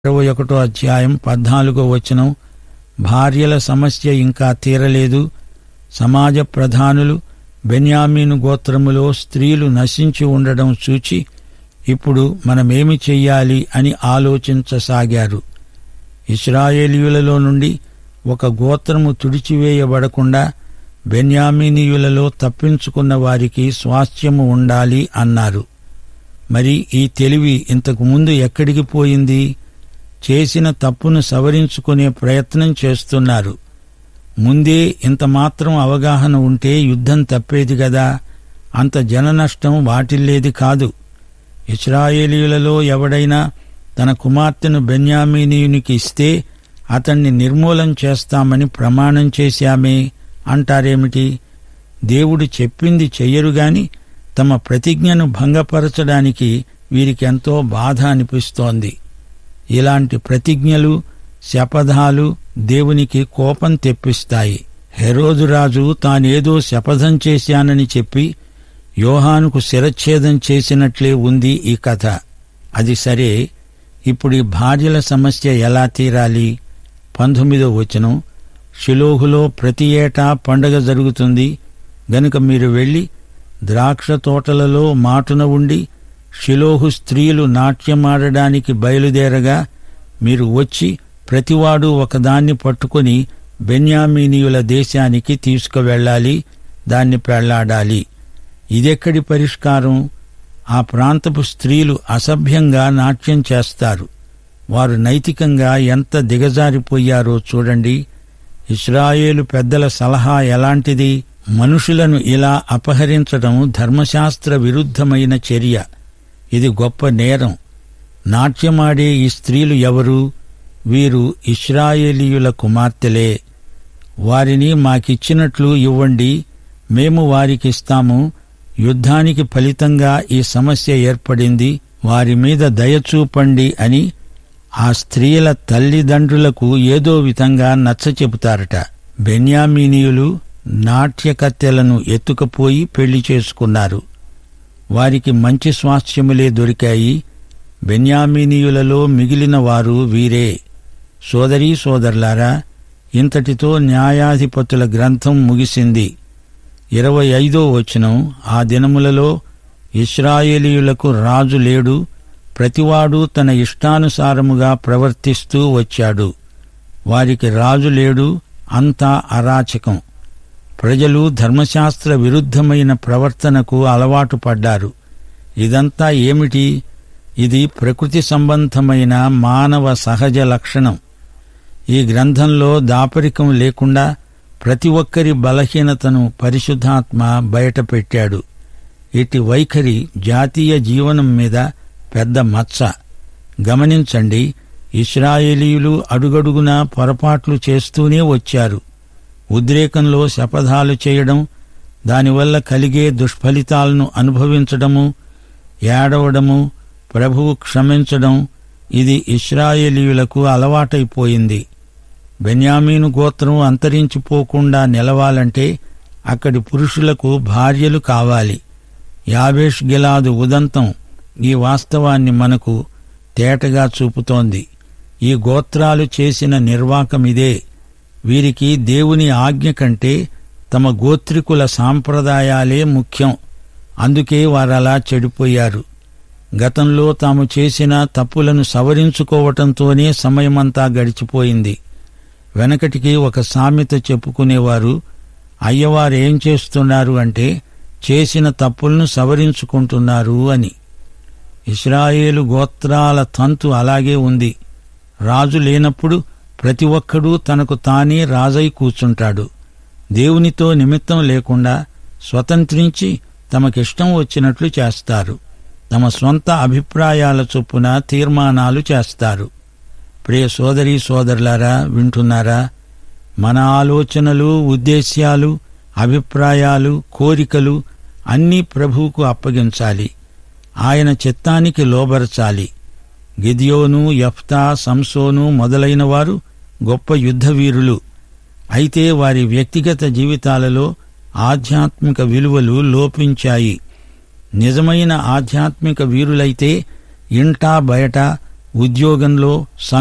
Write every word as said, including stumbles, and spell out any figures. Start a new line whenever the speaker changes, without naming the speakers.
ఇరవై ఒకటో అధ్యాయం పద్నాలుగో వచనం. భార్యల సమస్య ఇంకా తీరలేదు. సమాజ ప్రధానులు బెన్యామీను గోత్రములో స్త్రీలు నశించి ఉండడం చూచి ఇప్పుడు మనమేమి చెయ్యాలి అని ఆలోచించసాగారు. ఇశ్రాయేలీయులలో నుండి ఒక గోత్రము తుడిచివేయబడకుండా బెన్యామీనీయులలో తప్పించుకున్న వారికి స్వాస్థ్యము ఉండాలి అన్నారు. మరి ఈ తెలివి ఇంతకు ముందు ఎక్కడికి పోయింది? చేసిన తప్పును సవరించుకునే ప్రయత్నం చేస్తున్నారు. ముందే ఇంతమాత్రం అవగాహన ఉంటే యుద్ధం తప్పేది గదా. అంత జననష్టం వాటిల్లేది కాదు. ఇశ్రాయేలీయులలో ఎవడైనా తన కుమార్తెను బెన్యామీనీయునికి ఇస్తే అతణ్ణి నిర్మూలం చేస్తామని ప్రమాణం చేశామే అంటారేమిటి? దేవుడు చెప్పింది చెయ్యరుగాని తమ ప్రతిజ్ఞను భంగపరచడానికి వీరికెంతో బాధ అనిపిస్తోంది. ఇలాంటి ప్రతిజ్ఞలు, శపథాలు దేవునికి కోపం తెప్పిస్తాయి. హెరోదురాజు తానేదో శపథం చేశానని చెప్పి యోహానుకు శిరచ్ఛేదం చేసినట్లే ఉంది ఈ కథ. అది సరే, ఇప్పుడు ఈ భార్యల సమస్య ఎలా తీరాలి? పంతొమ్మిదో వచనం. షిలోహులో ప్రతి ఏటా పండగ జరుగుతుంది గనుక మీరు వెళ్లి ద్రాక్ష తోటలలో మాటున ఉండి షిలోహు స్త్రీలు నాట్యమాడడానికి బయలుదేరగా మీరు వచ్చి ప్రతివాడు ఒకదాన్ని పట్టుకుని బెన్యామీనీయుల దేశానికి తీసుకువెళ్లాలి, దాన్ని పెళ్లాడాలి. ఇదెక్కడి పరిష్కారం? ఆ ప్రాంతపు స్త్రీలు అసభ్యంగా నాట్యం చేస్తారు. వారు నైతికంగా ఎంత దిగజారిపోయారో చూడండి. ఇశ్రాయేలు పెద్దల సలహా ఎలాంటిది? మనుషులను ఇలా అపహరించడం ధర్మశాస్త్ర విరుద్ధమైన చర్య. ఇది గొప్ప నేరం. నాట్యమాడే ఈ స్త్రీలు ఎవరు? వీరు ఇశ్రాయేలీయుల కుమార్తెలే. వారిని మాకిచ్చినట్లు ఇవ్వండి, మేము వారికిస్తాము. యుద్ధానికి ఫలితంగా ఈ సమస్య ఏర్పడింది, వారి మీద దయచూపండి అని ఆ స్త్రీల తల్లిదండ్రులకు ఏదో విధంగా నచ్చచెబుతారట. బెన్యామీనీయులు నాట్యకత్తెలను ఎత్తుకుపోయి పెళ్లి చేసుకున్నారు. వారికి మంచి స్వాస్థ్యములే దొరికాయి. బెన్యామీనీయులలో మిగిలిన వారు వీరే. సోదరీ సోదరులారా, ఇంతటితో న్యాయాధిపతుల గ్రంథం ముగిసింది. ఇరవై ఐదో వచనం. ఆ దినములలో ఇశ్రాయేలీయులకు రాజు లేడు, ప్రతివాడు తన ఇష్టానుసారముగా ప్రవర్తిస్తూ వచ్చాడు. వారికి రాజు లేడు, అంతా అరాచకం. ప్రజలు ధర్మశాస్త్ర విరుద్ధమైన ప్రవర్తనకు అలవాటు పడ్డారు. ఇదంతా ఏమిటి? ఇది ప్రకృతి సంబంధమైన మానవ సహజ లక్షణం. ఈ గ్రంథంలో దాపరికం లేకుండా ప్రతి ఒక్కరి బలహీనతను పరిశుద్ధాత్మ బయటపెట్టాడు. ఇట్టి వైఖరి జాతీయ జీవనం మీద పెద్ద మచ్చ. గమనించండి, ఇశ్రాయేలీయులు అడుగడుగునా పొరపాట్లు చేస్తూనే వచ్చారు. ఉద్రేకంలో శపథాలు చేయడం, దానివల్ల కలిగే దుష్ఫలితాలను అనుభవించడము, ఏడవడము, ప్రభువు క్షమించడం, ఇది ఇశ్రాయేలీయులకు అలవాటైపోయింది. బెన్యామీను గోత్రం అంతరించిపోకుండా నిలవాలంటే అక్కడి పురుషులకు భార్యలు కావాలి. యాబేష్ గిలాదు ఉదంతం ఈ వాస్తవాన్ని మనకు తేటగా చూపుతోంది. ఈ గోత్రాలు చేసిన నిర్వాకమిదే. వీరికి దేవుని ఆజ్ఞ కంటే తమ గోత్రికుల సాంప్రదాయాలే ముఖ్యం. అందుకే వారలా చెడిపోయారు. గతంలో తాము చేసిన తప్పులను సవరించుకోవటంతోనే సమయమంతా గడిచిపోయింది. వెనకటికి ఒక సామెత చెప్పుకునేవారు, అయ్యవారేం చేస్తున్నారు అంటే చేసిన తప్పులను సవరించుకుంటున్నారు అని. ఇశ్రాయేలు గోత్రాల తంతు అలాగే ఉంది. రాజు లేనప్పుడు ప్రతి ఒక్కడూ తనకు తానే రాజై కూర్చుంటాడు. దేవునితో నిమిత్తం లేకుండా స్వతంత్రించి తమకిష్టం వచ్చినట్లు చేస్తారు. తమ స్వంత అభిప్రాయాల చొప్పున తీర్మానాలు చేస్తారు. ప్రియ సోదరీ సోదరులారా, వింటున్నారా? మన ఆలోచనలు, ఉద్దేశ్యాలు, అభిప్రాయాలు, కోరికలు అన్నీ ప్రభువుకు అప్పగించాలి. ఆయన చిత్తానికి లోబరచాలి. గిద్యోను, యెఫ్తా, సంసోను మొదలైన వారు గొప్ప యుద్ధవీరులు. అయితే వారి వ్యక్తిగత జీవితాలలో ఆధ్యాత్మిక విలువలు లోపించాయి. నిజమైన ఆధ్యాత్మిక వీరులైతే ఇంటా బయట ఉద్యోగంలో